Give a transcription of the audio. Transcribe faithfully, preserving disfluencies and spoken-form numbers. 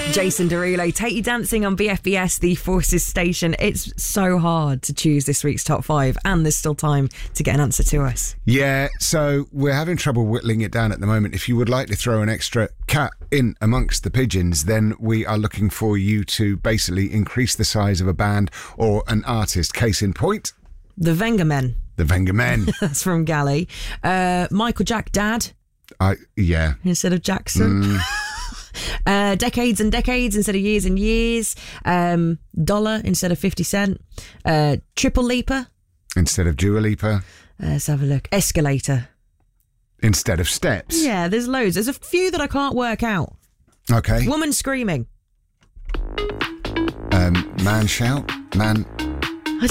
Jason Derulo, Take You Dancing on B F B S, the Forces station. It's so hard to choose this week's top five, and there's still time to get an answer to us. Yeah, so we're having trouble whittling it down at the moment. If you would like to throw an extra cat in amongst the pigeons, then we are looking for you to basically increase the size of a band or an artist. Case in point, The Venga Men. the Venga Men. That's from Galley. Uh, Michael Jack Dad I yeah. instead of Jackson. Mm. Uh, decades and decades instead of years and years. Um, dollar instead of fifty cent. Uh, triple leaper. Instead of Dua Lipa. Uh, let's have a look. Escalator. Instead of steps. Yeah, there's loads. There's a few that I can't work out. Okay. Woman screaming. Um, man shout. Man